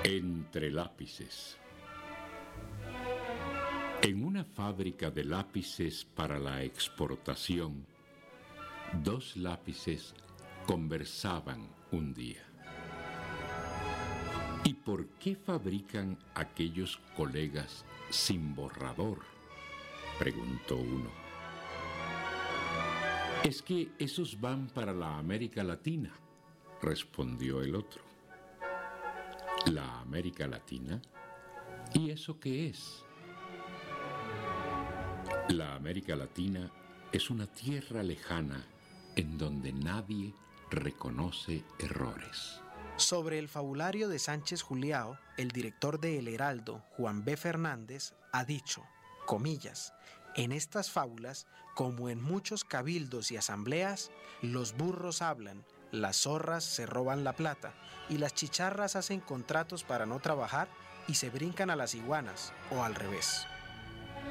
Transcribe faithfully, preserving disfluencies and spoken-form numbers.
Entre lápices. En una fábrica de lápices para la exportación, dos lápices conversaban un día. ¿Y por qué fabrican aquellos colegas sin borrador?, preguntó uno. Es que esos van para la América Latina, respondió el otro. ¿La América Latina? ¿Y eso qué es? La América Latina es una tierra lejana en donde nadie reconoce errores. Sobre el fabulario de Sánchez Julião, el director de El Heraldo, Juan B. Fernández, ha dicho, comillas, en estas fábulas, como en muchos cabildos y asambleas, los burros hablan, las zorras se roban la plata y las chicharras hacen contratos para no trabajar y se brincan a las iguanas, o al revés.